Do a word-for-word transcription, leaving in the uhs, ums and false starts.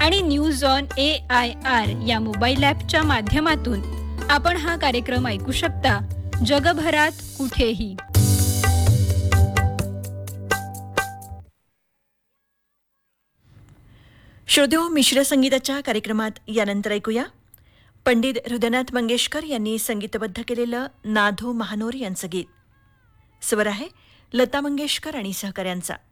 आणि news on A I R या mobile ॲपच्या माध्यमातून आपण हा कार्यक्रम ऐकू शकता जगभरात कुठेही. श्रोतेहो, मिश्र संगीताच्या कार्यक्रमात यानंतर ऐकूया पंडित हृदयनाथ मंगेशकर यांनी संगीतबद्ध केलेलं नाधो महानोर यांचं गीत. स्वर आहे लता मंगेशकर आणि सहकाऱ्यांचा.